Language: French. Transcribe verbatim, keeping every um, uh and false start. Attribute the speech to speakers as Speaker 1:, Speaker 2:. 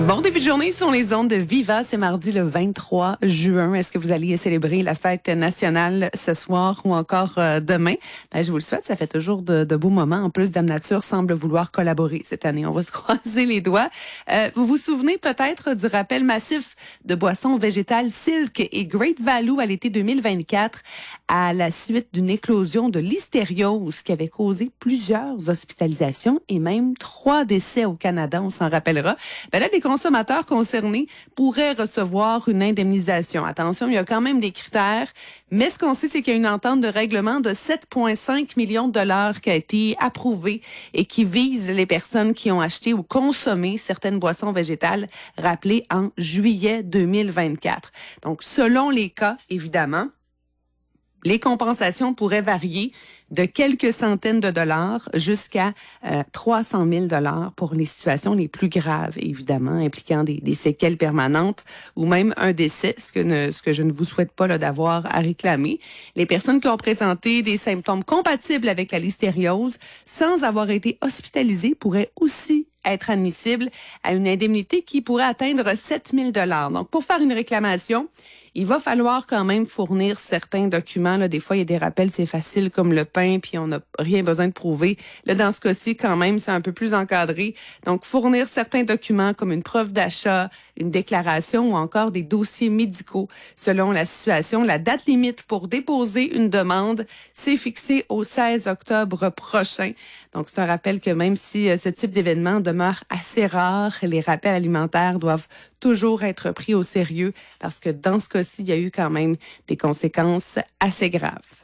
Speaker 1: Bon début de journée sur les ondes de Viva. C'est mardi le vingt-trois juin. Est-ce que vous alliez célébrer la fête nationale ce soir ou encore euh, demain? Ben, je vous le souhaite. Ça fait toujours de, de beaux moments. En plus, Dame Nature semble vouloir collaborer cette année. On va se croiser les doigts. Euh, vous vous souvenez peut-être du rappel massif de boissons végétales Silk et Great Value à l'été deux mille vingt-quatre à la suite d'une éclosion de listériose qui avait causé plusieurs hospitalisations et même trois décès au Canada. On s'en rappellera. Ben là, les consommateurs concernés pourraient recevoir une indemnisation. Attention, il y a quand même des critères, mais ce qu'on sait, c'est qu'il y a une entente de règlement de sept virgule cinq millions de dollars qui a été approuvée et qui vise les personnes qui ont acheté ou consommé certaines boissons végétales rappelées en juillet deux mille vingt-quatre. Donc, selon les cas, évidemment, les compensations pourraient varier de quelques centaines de dollars jusqu'à euh, trois cent mille dollars pour les situations les plus graves, évidemment, impliquant des, des séquelles permanentes ou même un décès, ce que, ne, ce que je ne vous souhaite pas là, d'avoir à réclamer. Les personnes qui ont présenté des symptômes compatibles avec la listériose sans avoir été hospitalisées pourraient aussi être admissibles à une indemnité qui pourrait atteindre sept mille dollars. Donc, pour faire une réclamation, il va falloir quand même fournir certains documents. Là, des fois, il y a des rappels, c'est facile comme le pain, puis on n'a rien besoin de prouver. Là, dans ce cas-ci, quand même, c'est un peu plus encadré. Donc, fournir certains documents comme une preuve d'achat, une déclaration ou encore des dossiers médicaux selon la situation. La date limite pour déposer une demande, c'est fixé au seize octobre prochain. Donc, c'est un rappel que même si euh, ce type d'événement demeure assez rare, les rappels alimentaires doivent toujours être pris au sérieux parce que dans ce cas-ci, il y a eu quand même des conséquences assez graves.